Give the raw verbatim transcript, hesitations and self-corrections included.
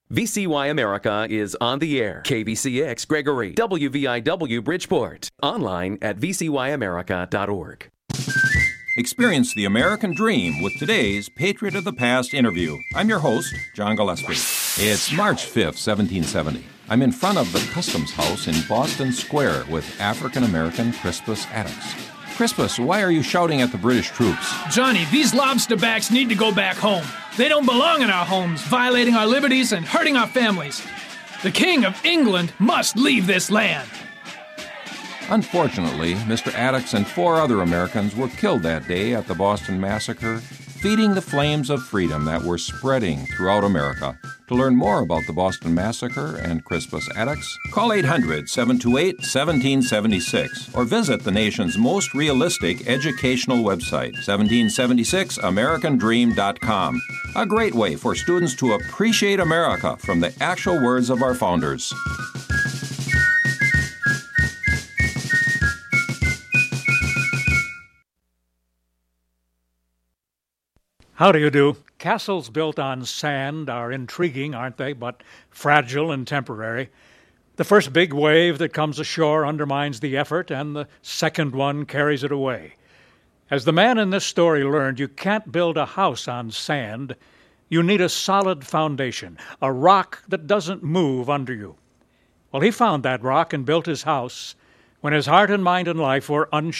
V C Y America is on the air. K V C X Gregory, W V I W Bridgeport. Online at v c y america dot org. Experience the American dream with today's Patriot of the Past interview. I'm your host, John Gillespie. It's March fifth, seventeen seventy. I'm in front of the Customs House in Boston Square with African-American Crispus Attucks. Crispus, why are you shouting at the British troops? Johnny, these lobsterbacks need to go back home. They don't belong in our homes, violating our liberties and hurting our families. The King of England must leave this land. Unfortunately, Mister Attucks and four other Americans were killed that day at the Boston Massacre, feeding the flames of freedom that were spreading throughout America. To learn more about the Boston Massacre and Crispus Attucks, call eight hundred, seven two eight, one seven seven six or visit the nation's most realistic educational website, seventeen seventy-six american dream dot com. A great way for students to appreciate America from the actual words of our founders. How do you do? Castles built on sand are intriguing, aren't they, but fragile and temporary. The first big wave that comes ashore undermines the effort, and the second one carries it away. As the man in this story learned, you can't build a house on sand. You need a solid foundation, a rock that doesn't move under you. Well, he found that rock and built his house when his heart and mind and life were unshaken.